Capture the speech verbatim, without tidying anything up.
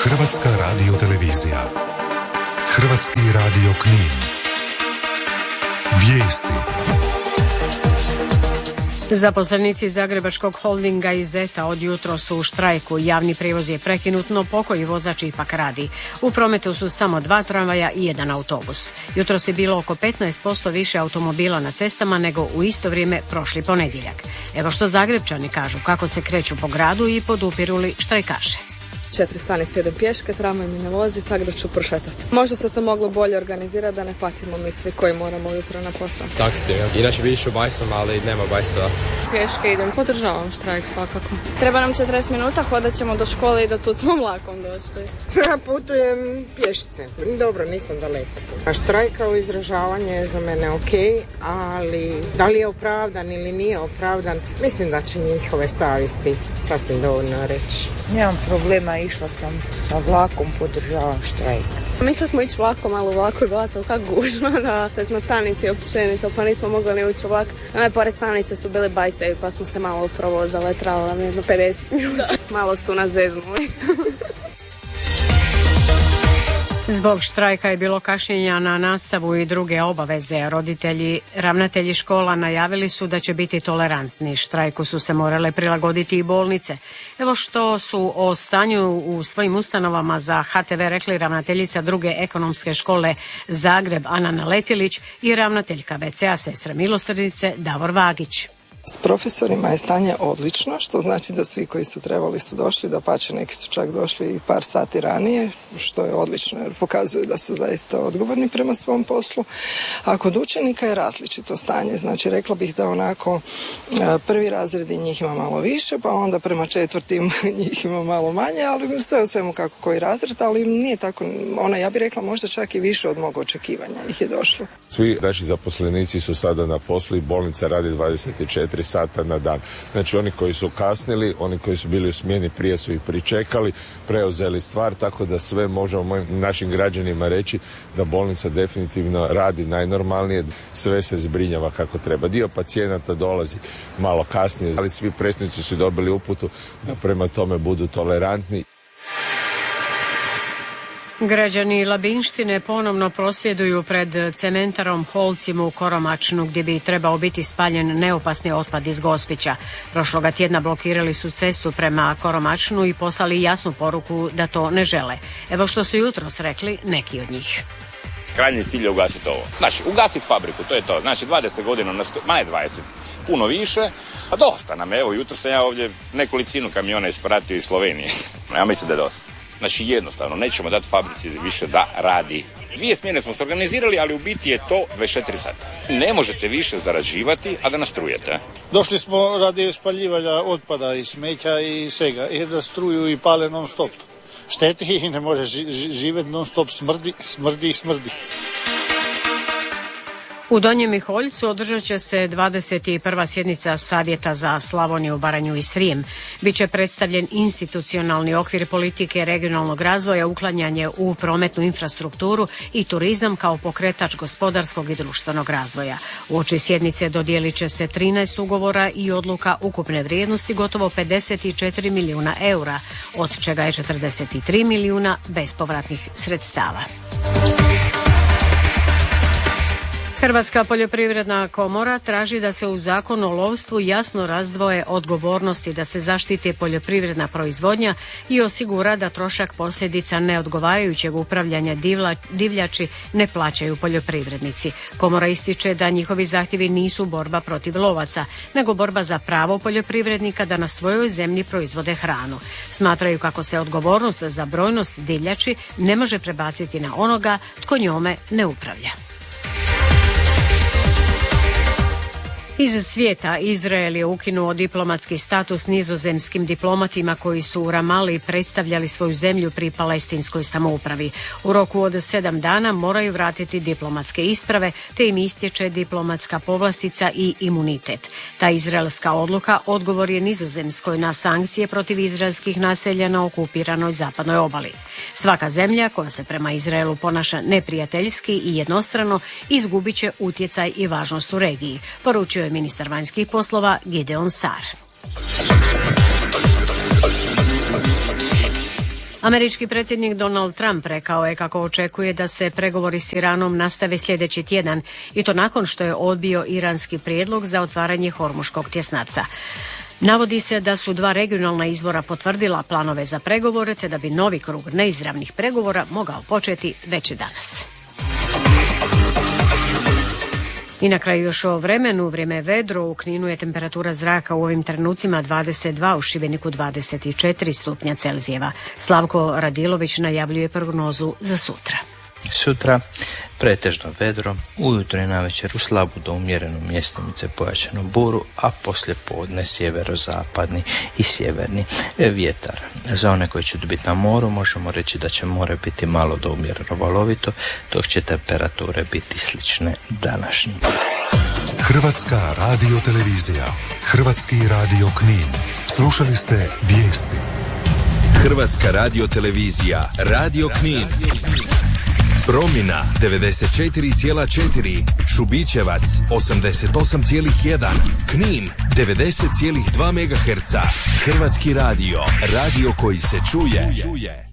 Hrvatska radiotelevizija. Hrvatski radio Knin. Vijesti. Zaposlenici Zagrebačkog holdinga i Zeta od jutro su u štrajku. Javni prijevoz je prekinut, no pokoji vozač ipak radi. U prometu su samo dva tramvaja i jedan autobus. Jutros je bilo oko petnaest posto više automobila na cestama nego u isto vrijeme prošli ponedjeljak. Evo što Zagrebčani kažu kako se kreću po gradu i podupiru li štrajkaše. Četiri stanice idem pješke, tramvaj mi ne vozi, tako da ću prošetati. Možda se to moglo bolje organizirati da ne patimo mi svi koji moramo ujutro na posao. Taksi, inače bi išao bajsom, ali nema bajsova. Pješke idem, podržavam štrajk svakako. Treba nam četrdeset minuta, hodat ćemo do škole i do tu smo vlakom došli. Ja putujem pješice, dobro, nisam daleko. A štrajk kao izražavanje je za mene ok, ali da li je opravdan ili nije opravdan, mislim da će njihove savjesti sasvim dovoljno reći. Nemam problema, išla sam sa vlakom, podržavam štrajk. Mislili smo ići vlakom, ali u vlaku je bila tolika gužva da na stanici općenito, pa nismo mogli ni ući u vlak. One pored stanice su bili bajsevi, pa smo se malo provozali, trebalo nam jedno pedeset minuta. Malo su nas zeznuli. Zbog štrajka je bilo kašnjenja na nastavu i druge obaveze. Roditelji, ravnatelji škola najavili su da će biti tolerantni. Štrajku su se morale prilagoditi i bolnice. Evo što su o stanju u svojim ustanovama za H T V rekli ravnateljica druge ekonomske škole Zagreb Ana Naletilić i ravnateljka V C A Sestre milosrdnice Davor Vagić. S profesorima je stanje odlično, što znači da svi koji su trebali su došli, dapače neki su čak došli i par sati ranije, što je odlično jer pokazuje da su zaista odgovorni prema svom poslu. A kod učenika je različito stanje, znači rekla bih da onako prvi razredi njih ima malo više, pa onda prema četvrtim njih ima malo manje, ali sve u svemu kako koji razred, ali nije tako, ona ja bih rekla možda čak i više od mog očekivanja ih je došlo. Svi naši zaposlenici su sada na poslu i bolnica radi dvadeset četiri sata na dan. Znači oni koji su kasnili, oni koji su bili u smjeni prije su ih pričekali, preuzeli stvar, tako da sve možemo mojim, našim građanima reći da bolnica definitivno radi najnormalnije, sve se zbrinjava kako treba. Dio pacijenata dolazi malo kasnije, ali svi predsjednici su dobili uputu da prema tome budu tolerantni. Građani Labinštine ponovno prosvjeduju pred cementarom Holcim u Koromačnu gdje bi trebao biti spaljen neopasni otpad iz Gospića. Prošloga tjedna blokirali su cestu prema Koromačnu i poslali jasnu poruku da to ne žele. Evo što su jutros rekli neki od njih. Krajnji cilj je ugasiti ovo. Znači, ugasiti fabriku, to je to. Znači, dvadeset godina, manje dvadeset, puno više, a dosta nam. Evo, jutro sam ja ovdje nekolicinu kamiona ispratio iz Slovenije. Ja mislim da je dosta. Znači jednostavno, nećemo dati fabrici više da radi. Dvije smjene smo se organizirali, ali u biti je to dvadeset četiri sata. Ne možete više zarađivati, a da nas strujete. Došli smo radi spaljivanja otpada i smeća i svega, jer da struju i pale non stop. Šteti i ne može ži- živjeti non stop, smrdi, smrdi i smrdi. U Donjem Miholjcu održat će se dvadeset prva sjednica Savjeta za Slavoniju, Baranju i Srijem. Biće predstavljen institucionalni okvir politike regionalnog razvoja, uklanjanje u prometnu infrastrukturu i turizam kao pokretač gospodarskog i društvenog razvoja. Uoči sjednice dodijelit će se trinaest ugovora i odluka ukupne vrijednosti gotovo pedeset četiri milijuna eura, od čega je četrdeset tri milijuna bespovratnih sredstava. Hrvatska poljoprivredna komora traži da se u Zakonu o lovstvu jasno razdvoje odgovornosti, da se zaštiti poljoprivredna proizvodnja i osigura da trošak posljedica neodgovarajućeg upravljanja divljači ne plaćaju poljoprivrednici. Komora ističe da njihovi zahtjevi nisu borba protiv lovaca, nego borba za pravo poljoprivrednika da na svojoj zemlji proizvode hranu. Smatraju kako se odgovornost za brojnost divljači ne može prebaciti na onoga tko njome ne upravlja. Iz svijeta Izrael je ukinuo diplomatski status nizozemskim diplomatima koji su u Ramali predstavljali svoju zemlju pri palestinskoj samoupravi. U roku od sedam dana moraju vratiti diplomatske isprave, te im istječe diplomatska povlastica i imunitet. Ta izraelska odluka odgovor je Nizozemskoj na sankcije protiv izraelskih naselja na okupiranoj zapadnoj obali. Svaka zemlja koja se prema Izraelu ponaša neprijateljski i jednostrano izgubit će utjecaj i važnost u regiji, poručio je ministar vanjskih poslova Gideon Sar. Američki predsjednik Donald Trump rekao je kako očekuje da se pregovori s Iranom nastave sljedeći tjedan i to nakon što je odbio iranski prijedlog za otvaranje Hormuškog tjesnaca. Navodi se da su dva regionalna izvora potvrdila planove za pregovore te da bi novi krug neizravnih pregovora mogao početi već danas. I na kraju još o vremenu. Vrijeme je vedro, u Kninu je temperatura zraka u ovim trenucima dvadeset dva, u Šibeniku dvadeset četiri stupnja Celzijeva. Slavko Radilović najavljuje prognozu za sutra. Sutra pretežno vedro, ujutro i navečer u slabu do umjerenu mjestimice pojačanu buru, a poslije podne sjeverozapadni i sjeverni vjetar. Za one koji će biti na moru možemo reći da će more biti malo do umjereno valovito, dok će temperature biti slične današnjim. Hrvatska radiotelevizija, Hrvatski radio Knin. Slušali ste vijesti. Hrvatska radiotelevizija, Radio Knin. Promjena devedeset četiri zarez četiri, Šubićevac osamdeset osam zarez jedan, Knin devedeset zarez dva megaherca. Hrvatski radio, radio koji se čuje.